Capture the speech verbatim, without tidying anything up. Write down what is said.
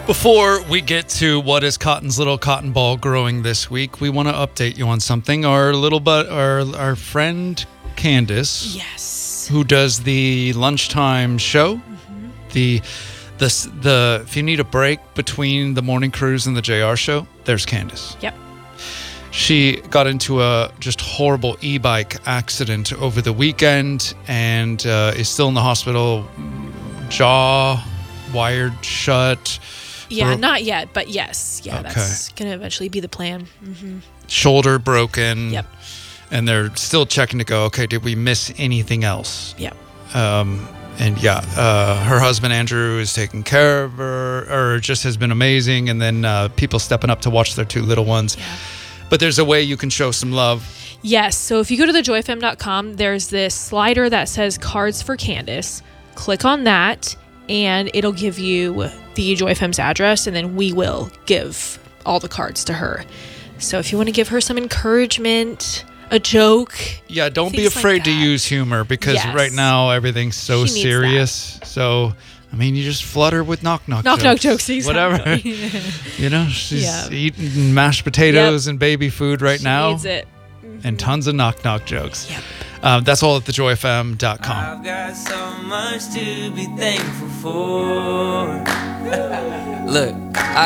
Before we get to what is Cotton's little cotton ball growing this week, we want to update you on something. Our little but our our friend Candace, yes, who does the lunchtime show, mm-hmm. the the the if you need a break between the morning cruise and the J R show, there's Candace. Yep. She got into a just horrible e-bike accident over the weekend and uh, is still in the hospital, jaw wired shut. Yeah, Bro- not yet, but yes. Yeah, okay. That's going to eventually be the plan. Mm-hmm. Shoulder broken. Yep. And they're still checking to go, okay, did we miss anything else? Yep. Um, and yeah, uh, her husband, Andrew, is taking care of her, or just has been amazing. And then uh, people stepping up to watch their two little ones. Yeah. But there's a way you can show some love. Yes. So if you go to the joy f m dot com, there's this slider that says Cards for Candace. Click on that, and it'll give you the Joy F M's address, and then we will give all the cards to her. So if you want to give her some encouragement, a joke. Yeah, don't be things like afraid to that. use humor, because Yes. right now everything's so She needs serious. So, I mean, you just flutter with knock-knock jokes. Knock-knock jokes, Whatever. exactly. You know, she's Yeah. eating mashed potatoes Yep. and baby food right She now. needs it. And tons of knock-knock jokes. Yep. Um, that's all at the joy f m dot com. I've got so much to be thankful for. Look, I